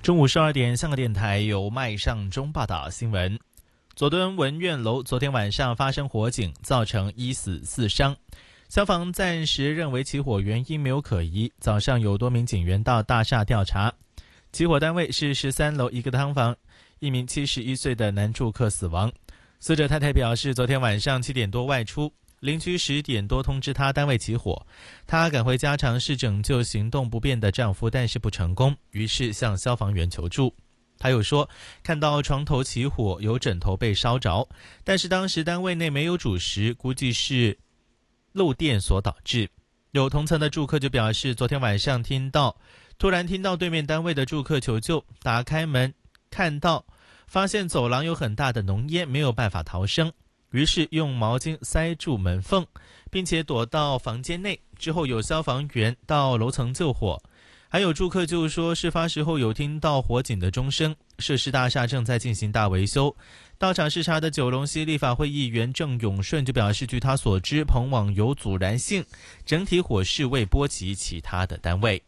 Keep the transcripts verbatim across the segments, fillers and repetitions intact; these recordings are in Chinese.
中午十二点，香港电台由麦尚中报道新闻。佐敦文苑楼昨天晚上发生火警，造成一死四伤。消防暂时认为起火原因没有可疑。早上有多名警员到大厦调查。起火单位是十三楼一个汤房，一名七十一岁的男住客死亡。死者太太表示，昨天晚上七点多外出，邻居十点多通知她单位起火，她赶回家尝试拯救行动不便的丈夫，但是不成功，于是向消防员求助。她又说，看到床头起火，有枕头被烧着，但是当时单位内没有主食，估计是漏电所导致。有同层的住客就表示，昨天晚上听到突然听到对面单位的住客求救，打开门看到发现走廊有很大的浓烟，没有办法逃生，于是用毛巾塞住门缝，并且躲到房间内。之后有消防员到楼层救火。还有住客就说，事发时候有听到火警的钟声，涉事大厦正在进行大维修。到场视察的九龙西立法会议员郑永顺就表示，据他所知，棚网有阻燃性，整体火势未波及其他的单位。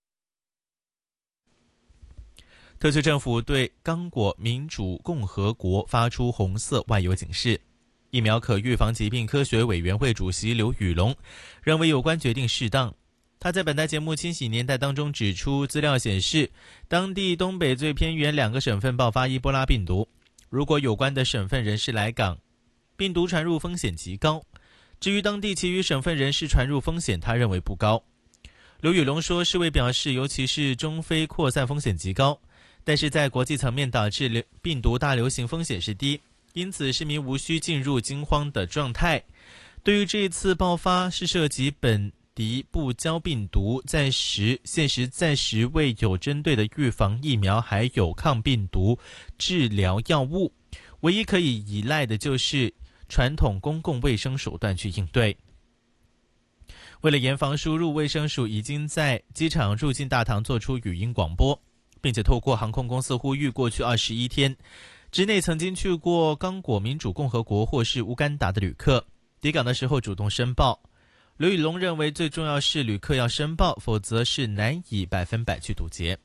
特区政府对刚果民主共和国发出红色外游警示。疫苗可预防疾病科学委员会主席刘宇龙认为有关决定适当。他在本台节目《千禧年代》当中指出，资料显示，当地东北最偏远两个省份爆发伊波拉病毒，如果有关的省份人士来港，病毒传入风险极高。至于当地其余省份人士传入风险，他认为不高。刘宇龙说，世卫表示，尤其是中非扩散风险极高，但是在国际层面导致病毒大流行风险是低，因此市民无需进入惊慌的状态。对于这一次爆发是涉及本敌不交病毒，暂时现时暂时未有针对的预防疫苗，还有抗病毒治疗药物，唯一可以依赖的就是传统公共卫生手段去应对。为了严防输入，卫生署已经在机场入境大堂做出语音广播，并且透过航空公司呼吁，过去二十一天之内曾经去过刚果民主共和国或是乌干达的旅客，抵港的时候主动申报。刘宇龙认为，最重要是旅客要申报，否则是难以百分百去堵截。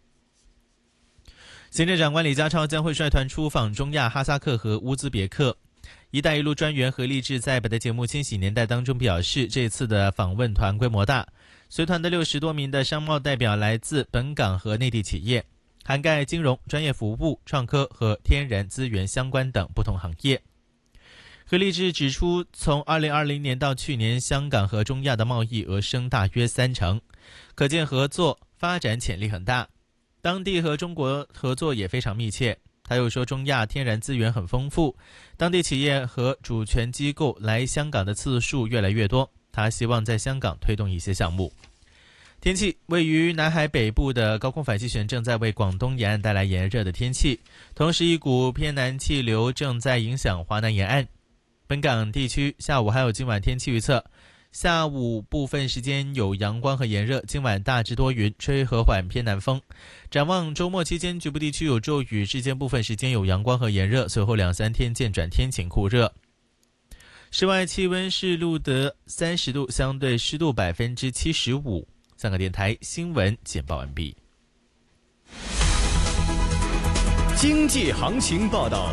行政长官李家超将会率团出访中亚、哈萨克和乌兹别克。一带一路专员何立志在本台节目《千禧年代》当中表示，这次的访问团规模大，随团的六十多名的商贸代表来自本港和内地企业，涵盖金融、专业服务、创科和天然资源相关等不同行业。何立志指出，从二零二零年到去年，香港和中亚的贸易额升大约三成，可见合作发展潜力很大。当地和中国合作也非常密切。他又说，中亚天然资源很丰富，当地企业和主权机构来香港的次数越来越多，他希望在香港推动一些项目。天气，位于南海北部的高空反气旋正在为广东沿岸带来炎热的天气，同时一股偏南气流正在影响华南沿岸。本港地区下午还有今晚天气预测，下午部分时间有阳光和炎热，今晚大致多云，吹和缓偏南风。展望周末期间，局部地区有骤雨，日间部分时间有阳光和炎热，随后两三天渐转天晴酷热。室外气温是录得三十度，相对湿度百分之七十五。香港电台新闻简报完毕。 经济行情报道。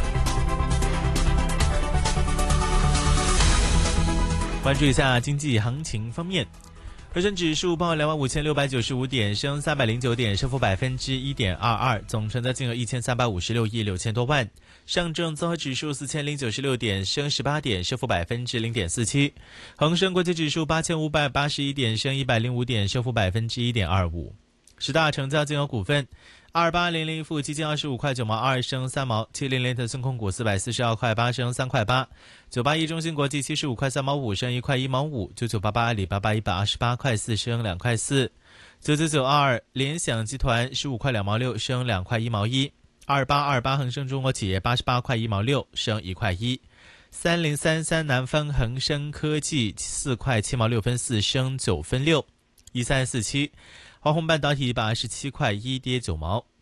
关注一下经济行情方面，恒生指数报两万五千六百九十五点，升三百零九点，升幅百分之一点二二，总成交金额一千三百五十六亿六千多万。上证综合指数四千零九十六点，升十八点，升幅百分之零点四七。恒生国际指数八千五百八十一点，升一百零五点，升幅百分之一点二五。十大成交金额股份。二八零零富基金二十五块九毛二升三毛，七零零特森控股四百四十二块八升三块八，九八一中芯国际七十五块三毛五升一块一毛五，九九八八阿里巴巴一百二十八块四升两块四，九九九二联想集团十五块两毛六升两块一毛一，二八二八恒生中国企业八十八块一毛六升一块一，三零三三南方恒生科技四块七毛六分四升九分六，一三四七。华虹半导体一百二十七块一跌九毛，